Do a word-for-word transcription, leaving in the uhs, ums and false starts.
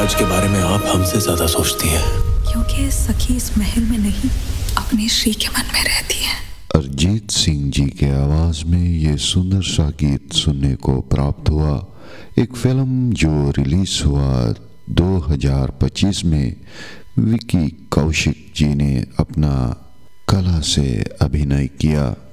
समाज के बारे में आप हमसे ज्यादा सोचती हैं। क्योंकि सखी इस महल में नहीं, अपने श्री के मन में रहती है। अरिजीत सिंह जी के आवाज में ये सुंदर सा गीत सुनने को प्राप्त हुआ। एक फिल्म जो रिलीज हुआ दो हज़ार पच्चीस में, विकी कौशिक जी ने अपना कला से अभिनय किया।